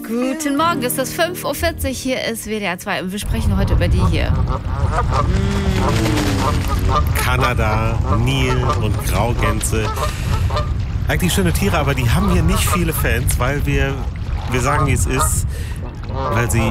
Guten Morgen, es ist 5:40 Uhr, hier ist WDR 2 und wir sprechen heute über die hier. Kanada, Nil und Graugänse. Eigentlich schöne Tiere, aber die haben hier nicht viele Fans, weil wir sagen, wie es ist, weil sie